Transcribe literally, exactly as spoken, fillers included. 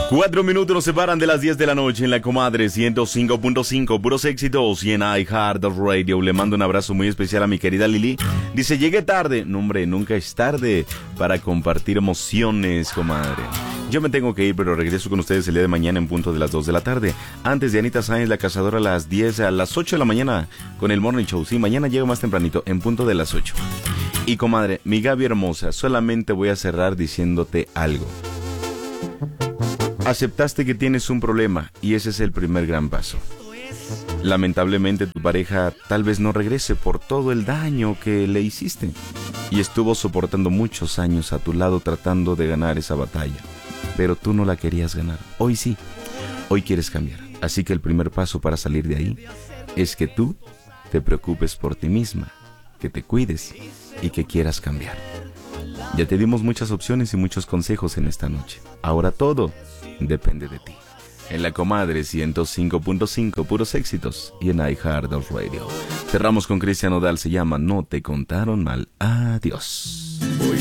Cuatro minutos nos separan de las diez de la noche en la Comadre ciento cinco punto cinco, puros éxitos, y en iHeartRadio. Le mando un abrazo muy especial a mi querida Lili. Dice, llegué tarde. No, hombre, nunca es tarde para compartir emociones, comadre. Yo me tengo que ir, pero regreso con ustedes el día de mañana en punto de las dos de la tarde. Antes de Anita Sáenz, la cazadora, a las diez, a las ocho de la mañana con el Morning Show. Sí, mañana llego más tempranito, en punto de las ocho. Y comadre, mi Gaby hermosa, solamente voy a cerrar diciéndote algo. Aceptaste que tienes un problema y ese es el primer gran paso. Lamentablemente tu pareja tal vez no regrese por todo el daño que le hiciste y estuvo soportando muchos años a tu lado tratando de ganar esa batalla, pero tú no la querías ganar. Hoy sí, hoy quieres cambiar. Así que el primer paso para salir de ahí es que tú te preocupes por ti misma, que te cuides y que quieras cambiar. Ya te dimos muchas opciones y muchos consejos en esta noche. Ahora todo depende de ti. En la Comadre ciento cinco punto cinco, puros éxitos, y en iHeartRadio. Cerramos con Cristian Nodal, se llama No te contaron mal. Adiós.